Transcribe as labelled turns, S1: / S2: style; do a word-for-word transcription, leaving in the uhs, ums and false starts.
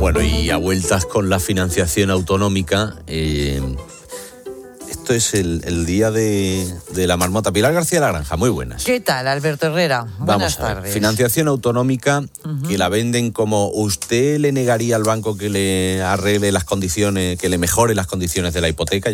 S1: Bueno, y a vueltas con la financiación autonómica, eh, esto es el, el día de, de la marmota. Pilar García La Granja, muy buenas.
S2: ¿Qué tal, Alberto Herrera? Buenas
S1: Vamos a ver,
S2: tardes.
S1: financiación autonómica,
S2: Uh-huh.
S1: que la venden como usted le negaría al banco que le arregle las condiciones, que le mejore las condiciones de la hipoteca.